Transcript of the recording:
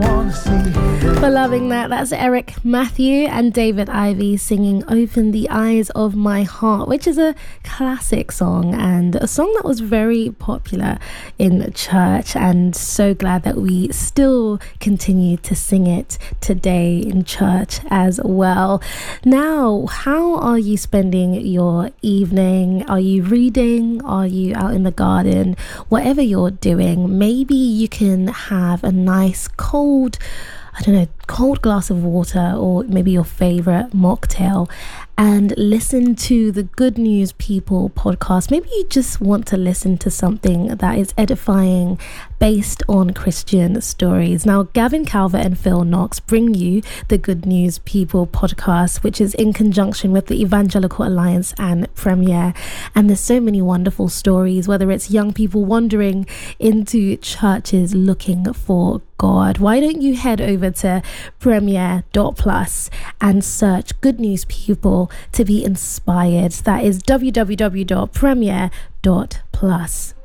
For loving that. That's Eric Matthew and David Ivy singing Open the Eyes of My Heart, which is a classic song and a song that was very popular in church, and so glad that we still continue to sing it today in church as well. Now, how are you spending your evening? Are you reading? Are you out in the garden? Whatever you're doing, maybe you can have a nice cold glass of water, or maybe your favorite mocktail, and listen to the Good News People podcast. Maybe you just want to listen to something that is edifying based on Christian stories. Now, Gavin Calvert and Phil Knox bring you the Good News People podcast, which is in conjunction with the Evangelical Alliance and Premier. And there's so many wonderful stories, whether it's young people wandering into churches looking for God. Why don't you head over to premier.plus and search Good News People to be inspired? That is www.premier.plus.